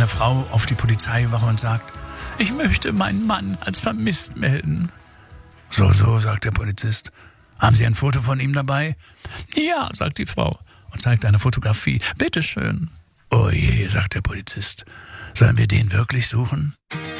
eine Frau auf die Polizeiwache und sagt: Ich möchte meinen Mann als vermisst melden. So, sagt der Polizist. Haben Sie ein Foto von ihm dabei? Ja, sagt die Frau und zeigt eine Fotografie. Bitteschön. Oh je, sagt der Polizist. Sollen wir den wirklich suchen?